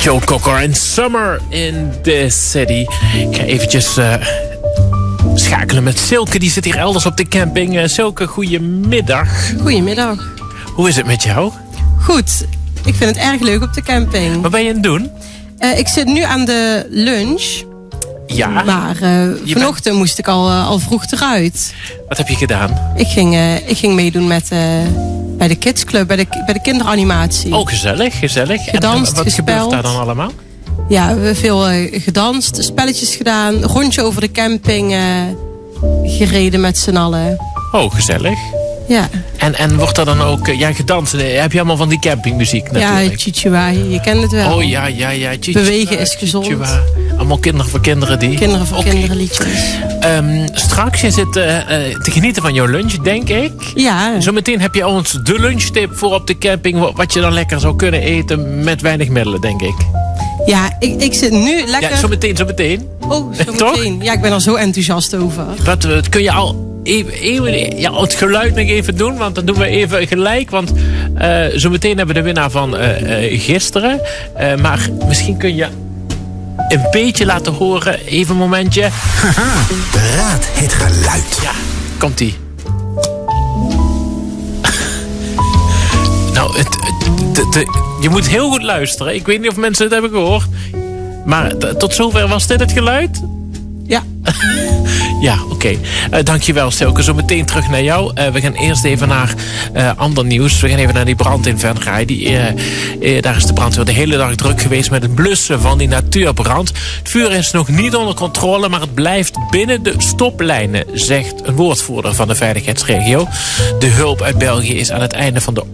Joe Cocker en Summer in the City. Ik ga eventjes schakelen met Silke. Die zit hier elders op de camping. Silke, goedemiddag. Goedemiddag. Hoe is het met jou? Goed. Ik vind het erg leuk op de camping. Wat ben je aan het doen? Ik zit nu aan de lunch. Ja. Maar vanochtend moest ik al vroeg eruit. Wat heb je gedaan? Ik ging meedoen met... bij de kidsclub, bij de kinderanimatie. Oh, gezellig. Gedanst, en wat gespeld. gebeurt daar dan allemaal? Ja, we hebben veel gedanst, spelletjes gedaan. Een rondje over de camping gereden met z'n allen. Oh, gezellig. Ja. En wordt er dan ook gedanst? Heb je allemaal van die campingmuziek natuurlijk? Ja, Chichiwa, je kent het wel. Oh ja. Chichiwa, Bewegen is gezond. Chichiwa. Allemaal kinderen voor kinderen die... Kinderen voor kinderen liedjes. Straks, je zit te genieten van jouw lunch, denk ik. Ja. Zometeen heb je ons de lunchtip voor op de camping. Wat je dan lekker zou kunnen eten met weinig middelen, denk ik. Ja, ik zit nu lekker... Ja, zometeen. Oh, zometeen. Toch? Ja, ik ben er zo enthousiast over. Wat kun je al even het geluid nog even doen? Want dan doen we even gelijk. Want zometeen hebben we de winnaar van gisteren. Maar misschien kun je een beetje laten horen. Even een momentje. Raad het geluid. Ja, komt-ie. Nou, je moet heel goed luisteren. Ik weet niet of mensen het hebben gehoord. Maar tot zover was dit het geluid? Ja. Ja, oké. Dankjewel, Silke. Zo meteen terug naar jou. We gaan eerst even naar ander nieuws. We gaan even naar die brand in Venray. Daar is de brandweer de hele dag druk geweest met het blussen van die natuurbrand. Het vuur is nog niet onder controle, maar het blijft binnen de stoplijnen, zegt een woordvoerder van de veiligheidsregio. De hulp uit België is aan het einde van de